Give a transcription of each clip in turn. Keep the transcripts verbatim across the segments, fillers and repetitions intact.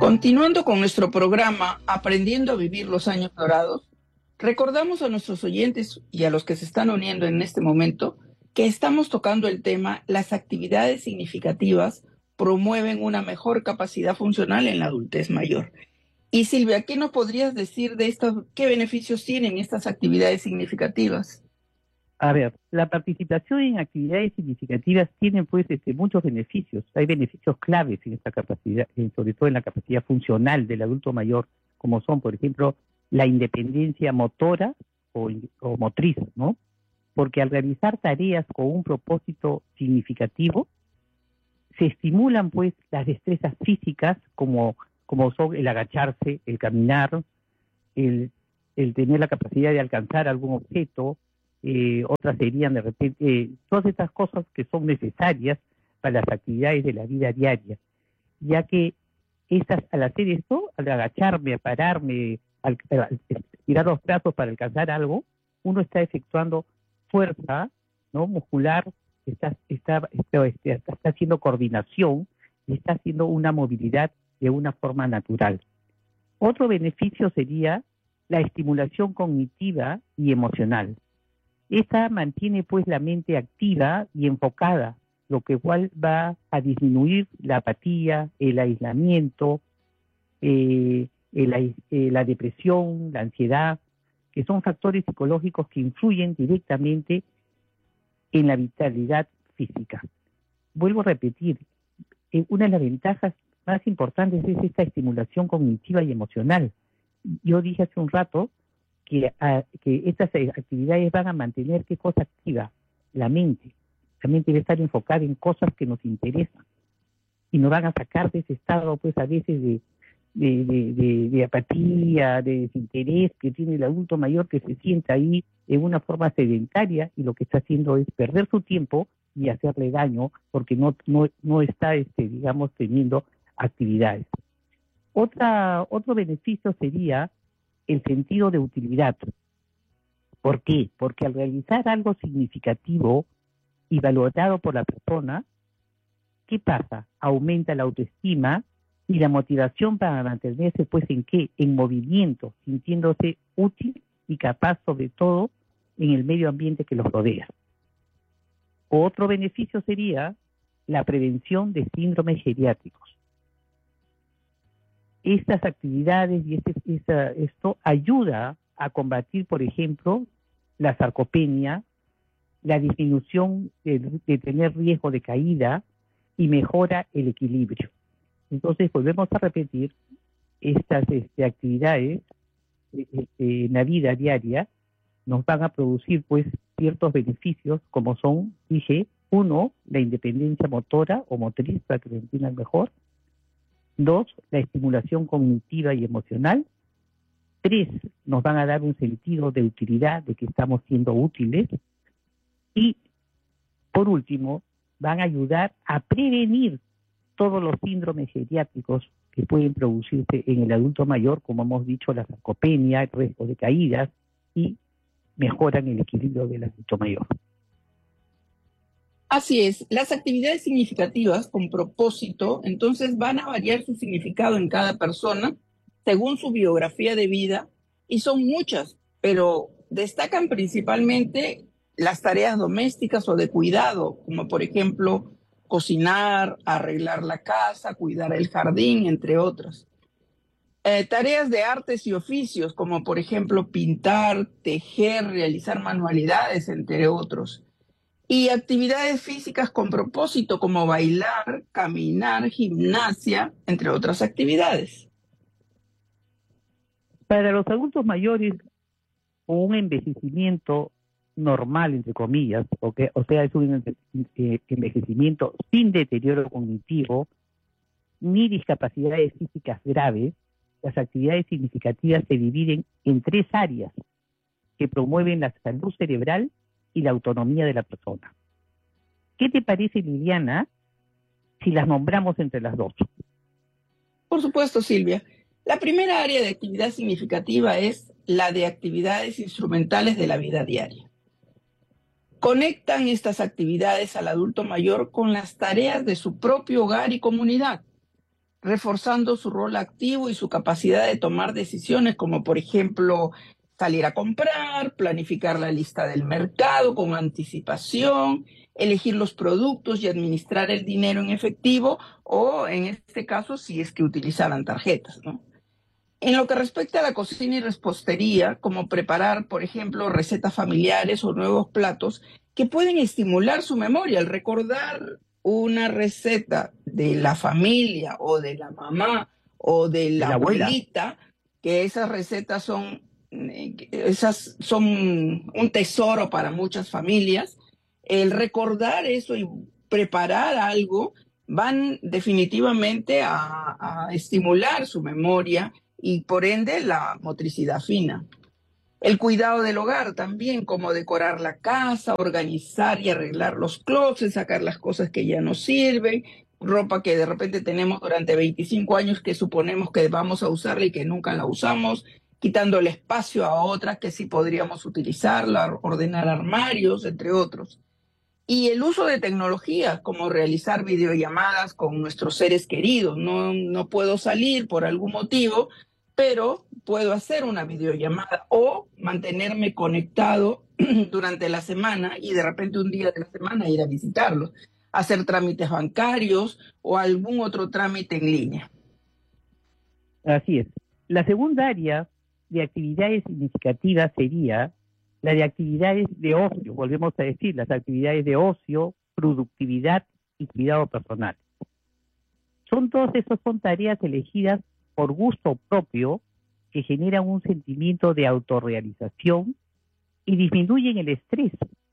Continuando con nuestro programa Aprendiendo a Vivir los Años Dorados, recordamos a nuestros oyentes y a los que se están uniendo en este momento que estamos tocando el tema las actividades significativas promueven una mejor capacidad funcional en la adultez mayor. Y Silvia, ¿qué nos podrías decir de esto? ¿Qué beneficios tienen estas actividades significativas? A ver, la participación en actividades significativas tiene pues este, muchos beneficios. Hay beneficios claves en esta capacidad, en, sobre todo en la capacidad funcional del adulto mayor, como son, por ejemplo, la independencia motora o, o motriz, ¿no? Porque al realizar tareas con un propósito significativo, se estimulan pues las destrezas físicas como, como son el agacharse, el caminar, el, el tener la capacidad de alcanzar algún objeto. Eh, otras serían de repente eh, todas estas cosas que son necesarias para las actividades de la vida diaria, ya que estas, al hacer esto, al agacharme, a pararme, al, al estirar los brazos para alcanzar algo, uno está efectuando fuerza, ¿no?, muscular, está, está, está, está, está haciendo coordinación y está haciendo una movilidad de una forma natural. Otro beneficio sería la estimulación cognitiva y emocional. Esta mantiene pues la mente activa y enfocada, lo que igual va a disminuir la apatía, el aislamiento, eh, el, eh, la depresión, la ansiedad, que son factores psicológicos que influyen directamente en la vitalidad física. Vuelvo a repetir, eh, una de las ventajas más importantes es esta estimulación cognitiva y emocional. Yo dije hace un rato que, a, que estas actividades van a mantener qué cosa activa, la mente. La mente debe estar enfocada en cosas que nos interesan y nos van a sacar de ese estado, pues a veces de, de, de, de, de apatía, de desinterés que tiene el adulto mayor, que se sienta ahí en una forma sedentaria y lo que está haciendo es perder su tiempo y hacerle daño porque no, no, no está, este, digamos, teniendo actividades. Otra, otro beneficio sería el sentido de utilidad. ¿Por qué? Porque al realizar algo significativo y valorado por la persona, ¿qué pasa? Aumenta la autoestima y la motivación para mantenerse, pues, ¿en qué? En movimiento, sintiéndose útil y capaz, sobre todo, en el medio ambiente que los rodea. Otro beneficio sería la prevención de síndromes geriátricos. Estas actividades y este, esta, esto ayuda a combatir, por ejemplo, la sarcopenia, la disminución de, de tener riesgo de caída y mejora el equilibrio. Entonces, volvemos a repetir, estas este, actividades este, en la vida diaria nos van a producir pues ciertos beneficios, como son, dije, uno, la independencia motora o motriz, para que lo entiendan mejor. Dos, la estimulación cognitiva y emocional. Tres, nos van a dar un sentido de utilidad, de que estamos siendo útiles. Y, por último, van a ayudar a prevenir todos los síndromes geriátricos que pueden producirse en el adulto mayor, como hemos dicho, la sarcopenia, el riesgo de caídas, y mejoran el equilibrio del adulto mayor. Así es, las actividades significativas con propósito, entonces van a variar su significado en cada persona según su biografía de vida y son muchas, pero destacan principalmente las tareas domésticas o de cuidado, como por ejemplo cocinar, arreglar la casa, cuidar el jardín, entre otras. Eh, tareas de artes y oficios, como por ejemplo pintar, tejer, realizar manualidades, entre otros. Y actividades físicas con propósito como bailar, caminar, gimnasia, entre otras actividades. Para los adultos mayores, con un envejecimiento normal, entre comillas, o, que, o sea, es un envejecimiento sin deterioro cognitivo, ni discapacidades físicas graves, las actividades significativas se dividen en tres áreas que promueven la salud cerebral y la autonomía de la persona. ¿Qué te parece, Liliana, si las nombramos entre las dos? Por supuesto, Silvia. La primera área de actividad significativa es la de actividades instrumentales de la vida diaria. Conectan estas actividades al adulto mayor con las tareas de su propio hogar y comunidad. reforzando su rol activo y su capacidad de tomar decisiones, como por ejemplo salir a comprar, planificar la lista del mercado con anticipación, elegir los productos y administrar el dinero en efectivo, o en este caso si es que utilizaran tarjetas, ¿no? En lo que respecta a la cocina y repostería, como preparar, por ejemplo, recetas familiares o nuevos platos que pueden estimular su memoria. Al recordar una receta de la familia o de la mamá o de De la la abuela. abuelita, que esas recetas son, eh, esas son un tesoro para muchas familias, el recordar eso y preparar algo van definitivamente a, a estimular su memoria y por ende la motricidad fina. El cuidado del hogar también, como decorar la casa, organizar y arreglar los closets, sacar las cosas que ya no sirven, ropa que de repente tenemos durante veinticinco años que suponemos que vamos a usarla y que nunca la usamos, quitando el espacio a otras que sí podríamos utilizarla, ordenar armarios, entre otros. Y el uso de tecnologías, como realizar videollamadas con nuestros seres queridos. No, no puedo salir por algún motivo, pero puedo hacer una videollamada o mantenerme conectado durante la semana y de repente un día de la semana ir a visitarlos, hacer trámites bancarios o algún otro trámite en línea. Así es. La segunda área de actividades significativas sería la de actividades de ocio, volvemos a decir, las actividades de ocio, productividad y cuidado personal. Son todas esas son tareas elegidas por gusto propio que generan un sentimiento de autorrealización y disminuyen el estrés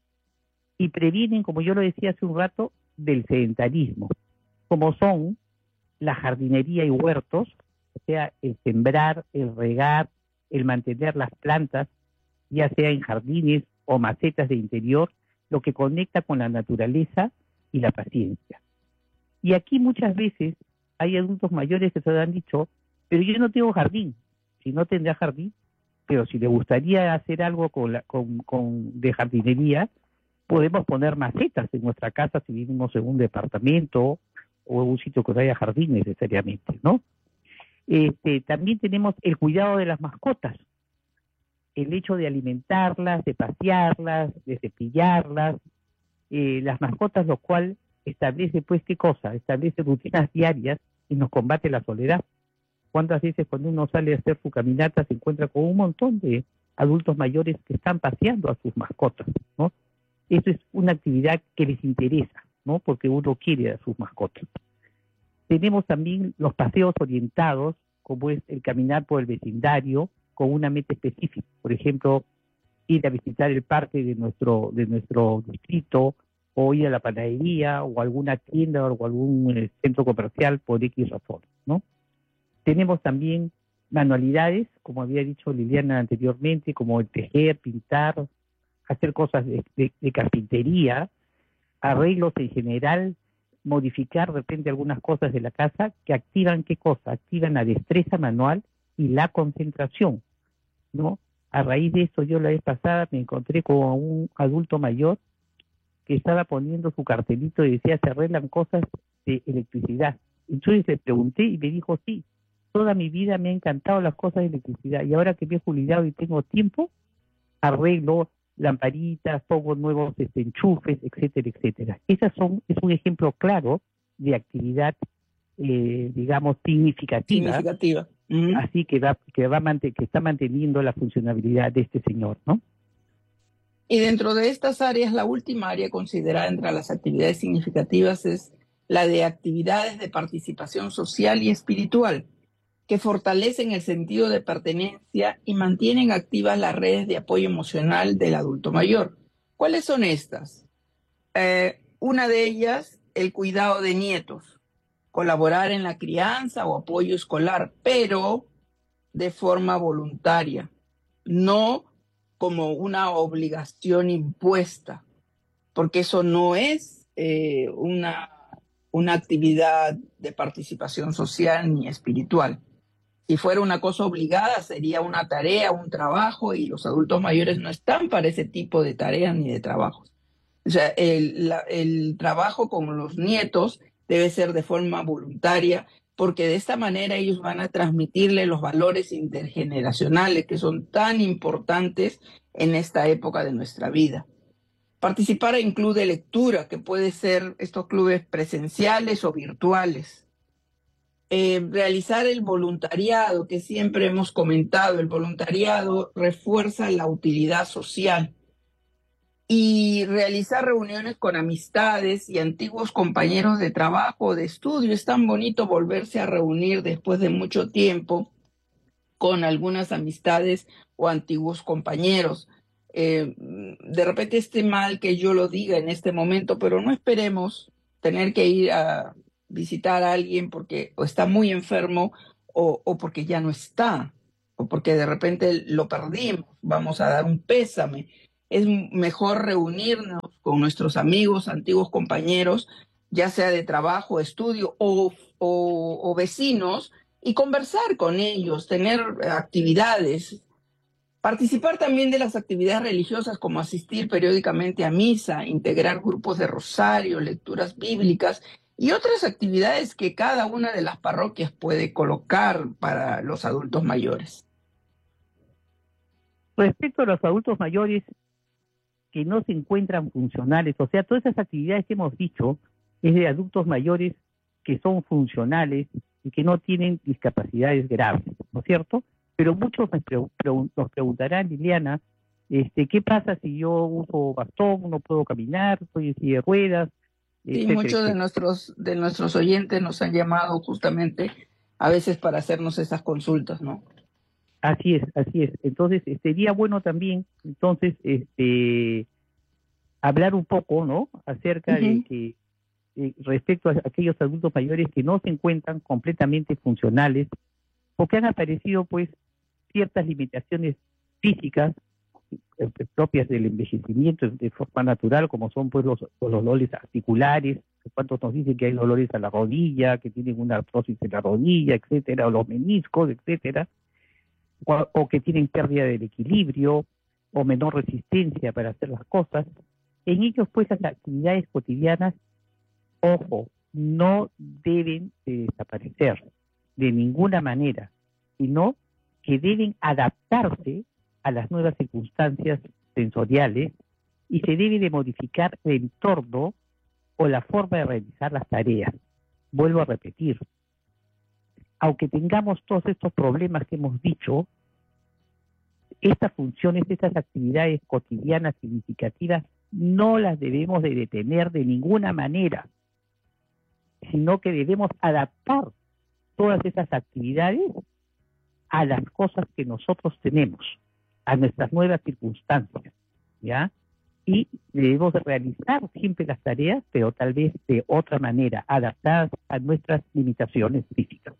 y previenen, como yo lo decía hace un rato, del sedentarismo, como son la jardinería y huertos, o sea, el sembrar, el regar, el mantener las plantas, ya sea en jardines o macetas de interior, lo que conecta con la naturaleza y la paciencia. Y aquí muchas veces hay adultos mayores que se han dicho, pero yo no tengo jardín. Si no tendrá jardín, pero si le gustaría hacer algo con la, con, con, de jardinería, podemos poner macetas en nuestra casa si vivimos en un departamento o en un sitio que no haya jardín necesariamente, ¿no? Este, también tenemos el cuidado de las mascotas. El hecho de alimentarlas, de pasearlas, de cepillarlas, eh, las mascotas, lo cual establece, pues, ¿qué cosa? Establece rutinas diarias y nos combate la soledad. ¿Cuántas veces cuando uno sale a hacer su caminata se encuentra con un montón de adultos mayores que están paseando a sus mascotas, ¿no? Eso es una actividad que les interesa, ¿no? Porque uno quiere a sus mascotas. Tenemos también los paseos orientados, como es el caminar por el vecindario, con una meta específica. Por ejemplo, ir a visitar el parque de nuestro, de nuestro distrito, o ir a la panadería, o alguna tienda, o algún eh, centro comercial por X razón, ¿no? Tenemos también manualidades, como había dicho Liliana anteriormente, como el tejer, pintar, hacer cosas de, de, de carpintería, arreglos en general, modificar de repente algunas cosas de la casa que activan, ¿qué cosa? Activan la destreza manual y la concentración, ¿no? A raíz de eso, yo la vez pasada me encontré con un adulto mayor que estaba poniendo su cartelito y decía, se arreglan cosas de electricidad. Entonces le pregunté y me dijo, sí, toda mi vida me han encantado las cosas de electricidad y ahora que me he jubilado y tengo tiempo, arreglo lamparitas, pongo nuevos este, enchufes, etcétera, etcétera. Esas son, es un ejemplo claro de actividad, eh, digamos, significativa, significativa. Uh-huh. Así que va, que va mant- que está manteniendo la funcionabilidad de este señor, ¿no? Y dentro de estas áreas, la última área considerada entre las actividades significativas es la de actividades de participación social y espiritual, que fortalecen el sentido de pertenencia y mantienen activas las redes de apoyo emocional del adulto mayor. ¿Cuáles son estas? Eh, una de ellas, el cuidado de nietos, colaborar en la crianza o apoyo escolar, pero de forma voluntaria, no como una obligación impuesta, porque eso no es eh, una, una actividad de participación social ni espiritual. Si fuera una cosa obligada, sería una tarea, un trabajo, y los adultos mayores no están para ese tipo de tareas ni de trabajos. O sea, el, la, el trabajo con los nietos debe ser de forma voluntaria, porque de esta manera ellos van a transmitirle los valores intergeneracionales que son tan importantes en esta época de nuestra vida. Participar en club de lectura, que puede ser estos clubes presenciales o virtuales. Eh, realizar el voluntariado, que siempre hemos comentado, el voluntariado refuerza la utilidad social. Y realizar reuniones con amistades y antiguos compañeros de trabajo o de estudio. Es tan bonito volverse a reunir después de mucho tiempo con algunas amistades o antiguos compañeros. Eh, de repente esté mal que yo lo diga en este momento, pero no esperemos tener que ir a visitar a alguien porque o está muy enfermo o, o porque ya no está, o porque de repente lo perdimos, vamos a dar un pésame. Es mejor reunirnos con nuestros amigos, antiguos compañeros, ya sea de trabajo, estudio o, o, o vecinos, y conversar con ellos, tener actividades. Participar también de las actividades religiosas como asistir periódicamente a misa, integrar grupos de rosario, lecturas bíblicas y otras actividades que cada una de las parroquias puede colocar para los adultos mayores. Respecto a los adultos mayores que no se encuentran funcionales, o sea, todas esas actividades que hemos dicho es de adultos mayores que son funcionales y que no tienen discapacidades graves, ¿no es cierto? Pero muchos me pre nos preguntarán, Liliana, este, ¿qué pasa si yo uso bastón, no puedo caminar, estoy en silla de ruedas? Sí, muchos de nuestros, de nuestros oyentes nos han llamado justamente a veces para hacernos esas consultas, ¿no? Así es, así es. Entonces, sería bueno también, entonces, este, hablar un poco, ¿no?, acerca uh-huh. de que eh, respecto a aquellos adultos mayores que no se encuentran completamente funcionales, porque han aparecido, pues, ciertas limitaciones físicas eh, propias del envejecimiento de forma natural, como son, pues, los, los dolores articulares. ¿Cuántos nos dicen que hay dolores a la rodilla, que tienen una artrosis en la rodilla, etcétera, o los meniscos, etcétera? O, o que tienen pérdida del equilibrio o menor resistencia para hacer las cosas. En ellos, pues, las actividades cotidianas, ojo, no deben de desaparecer de ninguna manera, sino que deben adaptarse a las nuevas circunstancias sensoriales y se debe de modificar el entorno o la forma de realizar las tareas. Vuelvo a repetir, aunque tengamos todos estos problemas que hemos dicho, estas funciones, estas actividades cotidianas significativas, no las debemos de detener de ninguna manera, sino que debemos adaptar todas esas actividades a las cosas que nosotros tenemos, a nuestras nuevas circunstancias, ¿ya? Y debemos de realizar siempre las tareas, pero tal vez de otra manera, adaptadas a nuestras limitaciones físicas.